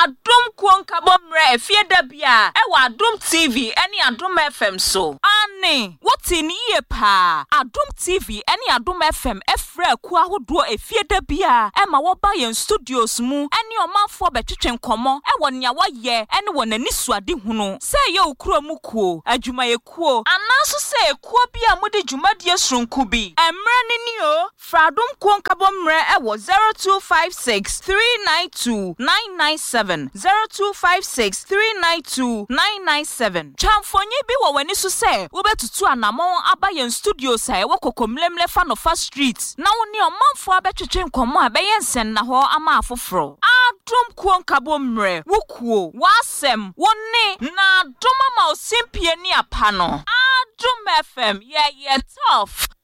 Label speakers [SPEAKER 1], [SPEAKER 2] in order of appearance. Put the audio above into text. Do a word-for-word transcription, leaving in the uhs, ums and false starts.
[SPEAKER 1] Adom Kuonkabo Mre Efie Dabia Ewa Adom T V Eni Adom F M so Ani Woti ni ye pa Adom T V Eni Adom F M Efre Kwa Huduo Efie Dabia Ema waba yen studios mu Eni omanfo betwetwe nkomo Ewa nya waye Eni wana niswadi hunu Se ye ukuro mukuo Ajuma ye kuo Anaso se kuo bia mude jumadie srunkubi Emre nini o Fra Adom Kuonkabo Mre Ewa zero two five six three nine two nine nine seven zero two five six three nine two nine nine seven Chamfonye bi wo wani so se wo betutu anamon aba yen studio sa e wo kokomlemle fa no fa street na wo ne omanfo abetwetwe nkomo abeyen sen na ho ama afoforo Adom Kuonkabo Mre wo kuo wasem wo ne na Adom ma osimpie ni apa no Adom F M yeah yeah tough